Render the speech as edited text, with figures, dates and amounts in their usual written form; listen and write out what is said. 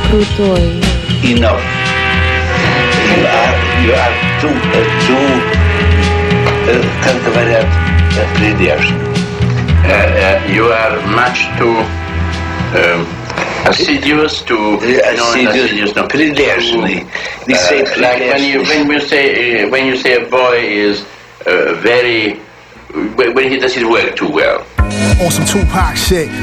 Крутой. Enough. You are too, как говорят, прилежный. You are much too assiduous to прилежный. Like when you say a boy is very when he does his work too well. On some Tupac shit,